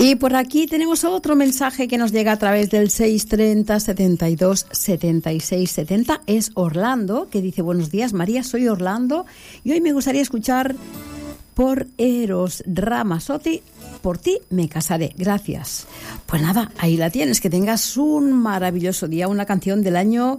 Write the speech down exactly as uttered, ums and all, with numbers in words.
Y por aquí tenemos otro mensaje que nos llega a través del seis treinta, setenta y dos, setenta y seis setenta. Es Orlando, que dice: buenos días, María, soy Orlando y hoy me gustaría escuchar por Eros Ramazzotti, Por ti me casaré. Gracias. Pues nada, ahí la tienes. Que tengas un maravilloso día. Una canción del año